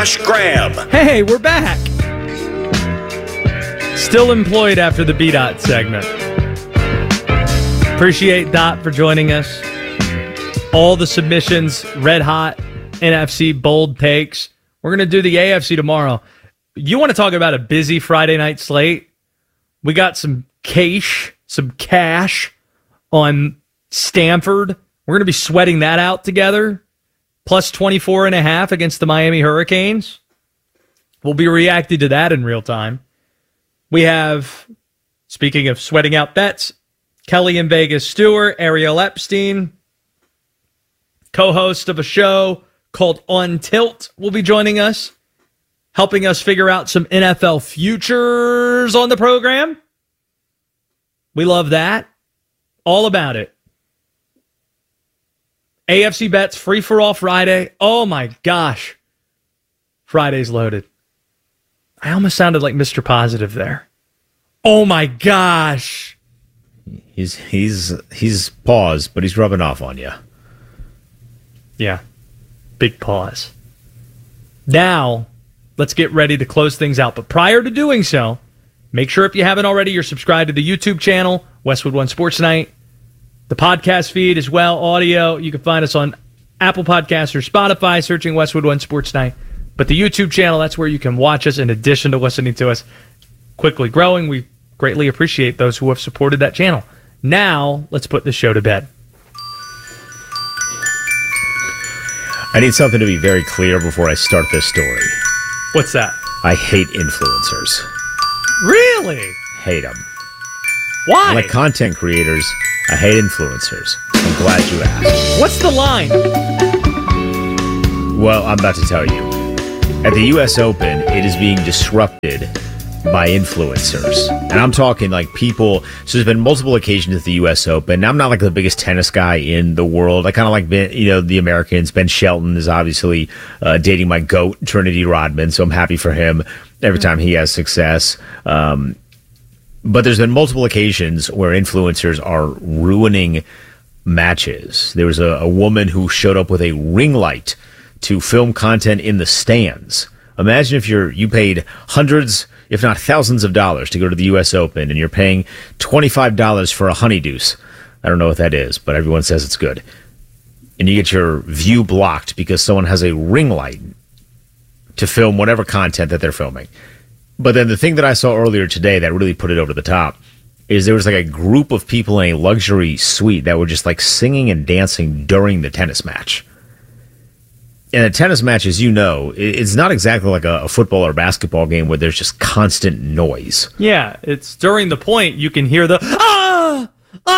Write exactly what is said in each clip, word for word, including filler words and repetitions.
Josh Graham. Hey, we're back. Still employed after the B-Dot segment. Appreciate Dot for joining us. All the submissions, red hot, N F C bold takes. We're going to do the A F C tomorrow. You want to talk about a busy Friday night slate? We got some cash, some cash on Stanford. We're going to be sweating that out together. Plus twenty-four and a half against the Miami Hurricanes. We'll be reacting to that in real time. We have, speaking of sweating out bets, Kelly in Vegas Stewart, Ariel Epstein, co-host of a show called On Tilt, will be joining us, helping us figure out some N F L futures on the program. We love that. All about it. A F C Bets, free for all Friday. Oh my gosh. Friday's loaded. I almost sounded like Mister Positive there. Oh my gosh. He's he's he's paused, but he's rubbing off on you. Yeah. Big pause. Now, let's get ready to close things out. But prior to doing so, make sure if you haven't already, you're subscribed to the YouTube channel, Westwood One Sports Night. The podcast feed as well, audio. You can find us on Apple Podcasts or Spotify, searching Westwood One Sports Night. But the YouTube channel, that's where you can watch us in addition to listening to us. Quickly growing. We greatly appreciate those who have supported that channel. Now, let's put the show to bed. I need something to be very clear before I start this story. What's that? I hate influencers. Really? Hate them. Why? I like content creators. I hate influencers. I'm glad you asked. What's the line? Well, I'm about to tell you. At the U S Open, it is being disrupted by influencers. And I'm talking like people, so there's been multiple occasions at the U S Open. I'm not like the biggest tennis guy in the world. I kind of like, Ben, you know, the Americans. Ben Shelton is obviously uh, dating my GOAT, Trinity Rodman, so I'm happy for him every time he has success. Um, but there's been multiple occasions where influencers are ruining matches. There was a, a woman who showed up with a ring light to film content in the stands. Imagine if you're you paid hundreds, if not thousands of dollars to go to the U S Open, and you're paying twenty-five dollars for a honeydews. I don't know what that is, but everyone says it's good. And you get your view blocked because someone has a ring light to film whatever content that they're filming. But then the thing that I saw earlier today that really put it over the top is there was like a group of people in a luxury suite that were just like singing and dancing during the tennis match. And a tennis match, as you know, it's not exactly like a, a football or basketball game where there's just constant noise. Yeah, it's during the point you can hear the ah,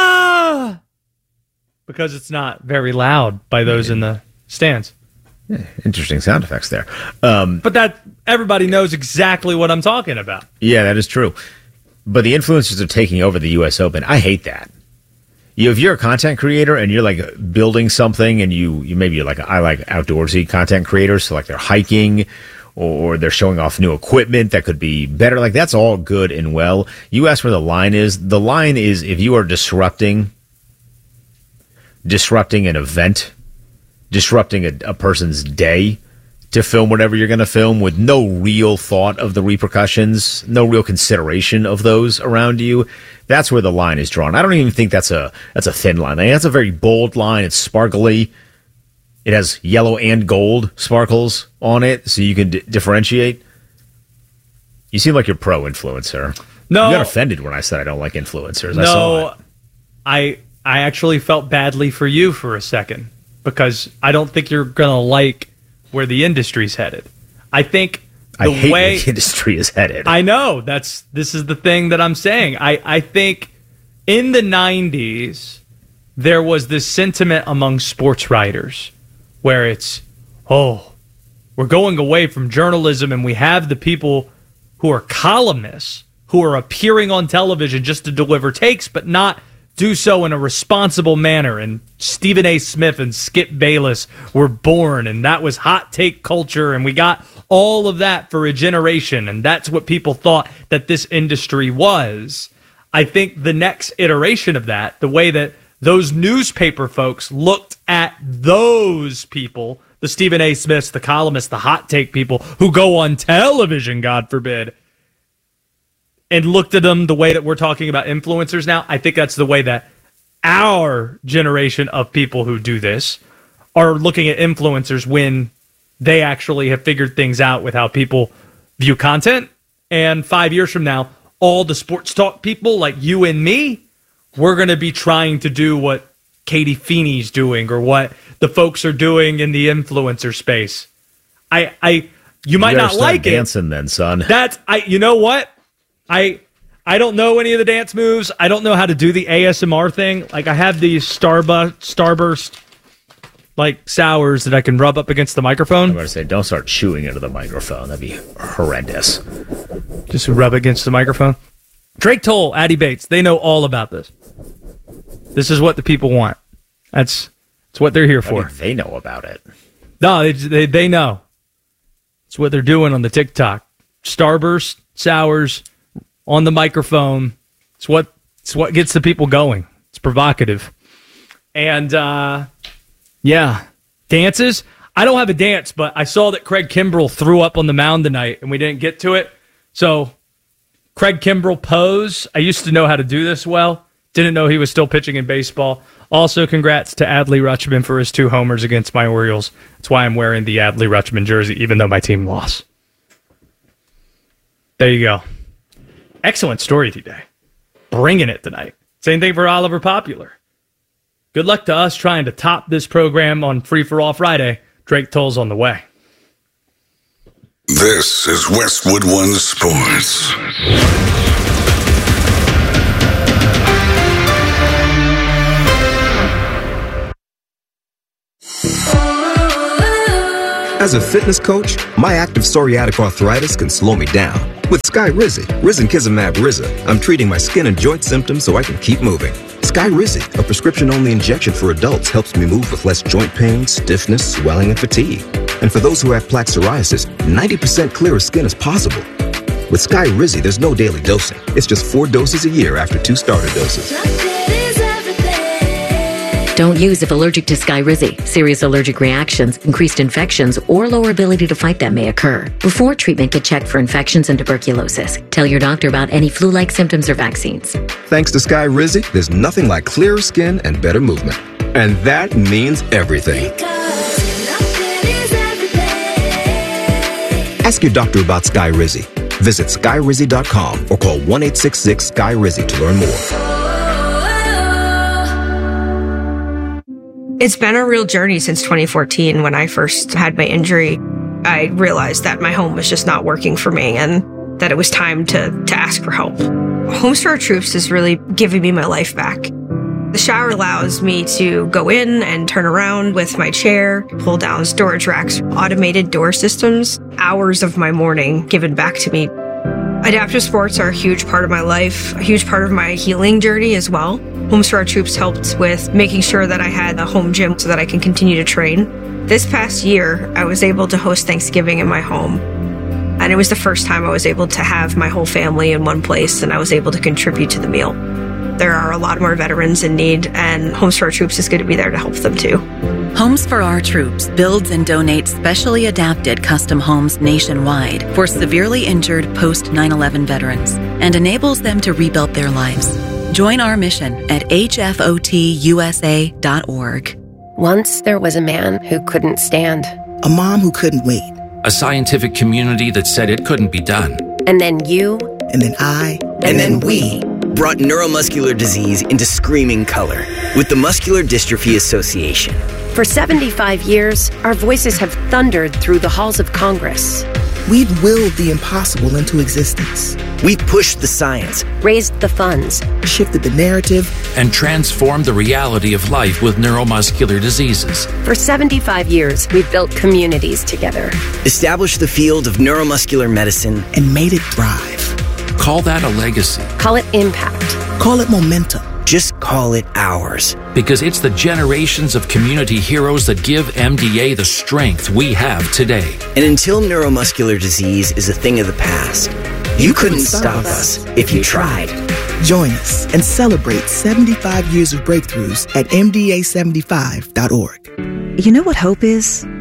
ah, because it's not very loud by those in the stands. Yeah, interesting sound effects there. Um, but that everybody knows exactly what I'm talking about. Yeah, that is true. But the influencers are taking over the U S Open. I hate that. You, if you're a content creator and you're like building something, and you, you maybe you're like I like outdoorsy content creators, so like they're hiking or they're showing off new equipment that could be better. Like that's all good and well. You asked where the line is. The line is if you are disrupting, disrupting an event, disrupting a, a person's day to film whatever you're going to film with no real thought of the repercussions, no real consideration of those around you. That's where the line is drawn. I don't even think that's a that's a thin line. I mean, that's a very bold line. It's sparkly. It has yellow and gold sparkles on it, so you can d- differentiate. You seem like you're pro-influencer. No. You got offended when I said I don't like influencers. No, I saw it. I, I actually felt badly for you for a second because I don't think you're going to like where the industry's headed. I think the I hate way where the industry is headed. I know that's this is the thing that I'm saying. I, I think in the nineties there was this sentiment among sports writers where it's, oh, we're going away from journalism and we have the people who are columnists who are appearing on television just to deliver takes, but not do so in a responsible manner. And Stephen A. Smith and Skip Bayless were born, and that was hot take culture, and we got all of that for a generation, and that's what people thought that this industry was. I think the next iteration of that, the way that those newspaper folks looked at those people, the Stephen A. Smiths, the columnists, the hot take people who go on television, God forbid, and looked at them the way that we're talking about influencers now. I think that's the way that our generation of people who do this are looking at influencers when they actually have figured things out with how people view content. And five years from now, all the sports talk people like you and me, we're going to be trying to do what Katie Feeney's doing or what the folks are doing in the influencer space. I, I, you might you not like dancing it. Dancing then, son. That's I. You know what? I, I don't know any of the dance moves. I don't know how to do the A S M R thing. Like I have these Starburst, Starburst, like sours that I can rub up against the microphone. I'm going to say, don't start chewing into the microphone. That'd be horrendous. Just rub against the microphone. Drake Toll, Addy Bates, they know all about this. This is what the people want. That's that's what they're here for. I mean, they know about it. No, they, they they know. It's what they're doing on the TikTok. Starburst, sours, on the microphone. It's what it's what gets the people going. It's provocative. And uh, yeah, dances. I don't have a dance, but I saw that Craig Kimbrell threw up on the mound tonight, and we didn't get to it. So, Craig Kimbrell pose. I used to know how to do this well. Didn't know he was still pitching in baseball. Also, congrats to Adley Rutschman for his two homers against my Orioles. That's why I'm wearing the Adley Rutschman jersey, even though my team lost. There you go. Excellent story today. Bringing it tonight. Same thing for Oliver Popular. Good luck to us trying to top this program on Free for All Friday. Drake Toll's on the way. This is Westwood One Sports. As a fitness coach, my active psoriatic arthritis can slow me down. With Skyrizi, Risankizumab Riza, I'm treating my skin and joint symptoms so I can keep moving. Skyrizi, a prescription-only injection for adults, helps me move with less joint pain, stiffness, swelling, and fatigue. And for those who have plaque psoriasis, ninety percent clearer skin is possible. With Skyrizi, there's no daily dosing. It's just four doses a year after two starter doses. Don't use if allergic to Skyrizi. Serious allergic reactions, increased infections, or lower ability to fight them may occur. Before treatment, get checked for infections and tuberculosis. Tell your doctor about any flu-like symptoms or vaccines. Thanks to Skyrizi, there's nothing like clearer skin and better movement. And that means everything. Ask your doctor about Skyrizi. Visit skyrizi dot com or call one eight six six Sky Rizzi to learn more. It's been a real journey since twenty fourteen when I first had my injury. I realized that my home was just not working for me and that it was time to, to ask for help. Homes for Our Troops is really giving me my life back. The shower allows me to go in and turn around with my chair, pull down storage racks, automated door systems, hours of my morning given back to me. Adaptive sports are a huge part of my life, a huge part of my healing journey as well. Homes for Our Troops helped with making sure that I had a home gym so that I can continue to train. This past year, I was able to host Thanksgiving in my home. And it was the first time I was able to have my whole family in one place and I was able to contribute to the meal. There are a lot more veterans in need, and Homes for Our Troops is going to be there to help them too. Homes for Our Troops builds and donates specially adapted custom homes nationwide for severely injured post nine eleven veterans and enables them to rebuild their lives. Join our mission at H F O T U S A dot org. Once there was a man who couldn't stand. A mom who couldn't wait. A scientific community that said it couldn't be done. And then you. And then I. And, and then, then we. brought neuromuscular disease into screaming color with the Muscular Dystrophy Association. For seventy-five years, our voices have thundered through the halls of Congress. We've willed the impossible into existence. We've pushed the science, raised the funds, shifted the narrative, and transformed the reality of life with neuromuscular diseases. For seventy-five years, we've built communities together, established the field of neuromuscular medicine, and made it thrive. Call that a legacy. Call it impact. Call it momentum. Just call it ours. Because it's the generations of community heroes that give M D A the strength we have today. And until neuromuscular disease is a thing of the past, you, you couldn't, couldn't stop us if you tried. Join us and celebrate seventy-five years of breakthroughs at M D A seventy-five dot org. You know what hope is?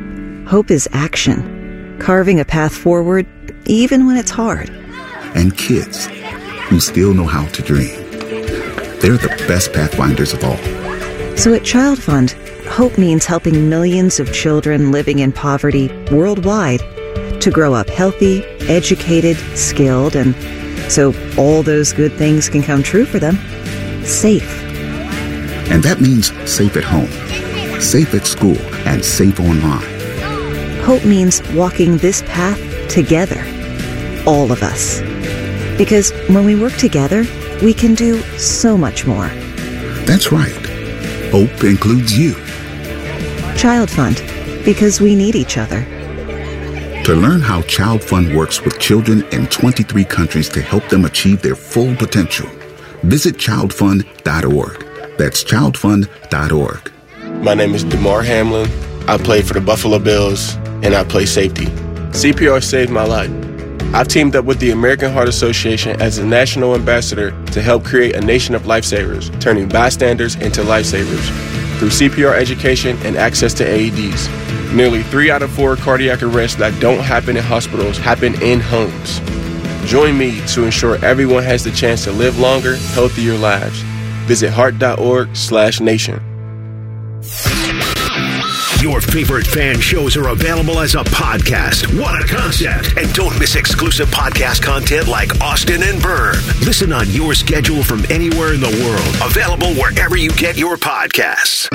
hope is action, carving a path forward even when it's hard. And kids who still know how to dream. They're the best pathfinders of all. So at Child Fund, hope means helping millions of children living in poverty worldwide to grow up healthy, educated, skilled, and so all those good things can come true for them, safe. And that means safe at home, safe at school, and safe online. Hope means walking this path together, all of us. Because when we work together, we can do so much more. That's right. Hope includes you. Child Fund, because we need each other. To learn how Child Fund works with children in twenty-three countries to help them achieve their full potential, visit child fund dot org. That's child fund dot org. My name is DeMar Hamlin. I play for the Buffalo Bills, and I play safety. C P R saved my life. I've teamed up with the American Heart Association as a national ambassador to help create a nation of lifesavers, turning bystanders into lifesavers. Through C P R education and access to A E Ds, nearly three out of four cardiac arrests that don't happen in hospitals happen in homes. Join me to ensure everyone has the chance to live longer, healthier lives. Visit heart dot org slash nation. Your favorite fan shows are available as a podcast. What a concept. And don't miss exclusive podcast content like Austin and Byrne. Listen on your schedule from anywhere in the world. Available wherever you get your podcasts.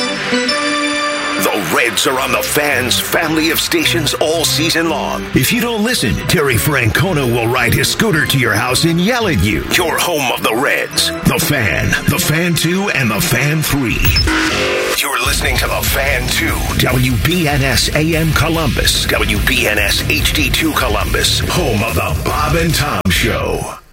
The Reds are on the Fan's family of stations all season long. If you don't listen, Terry Francona will ride his scooter to your house and yell at you. You're home of the Reds. The Fan, The Fan two, and The Fan three. You're listening to The Fan two, W B N S A M Columbus, W B N S H D two Columbus, home of the Bob and Tom Show.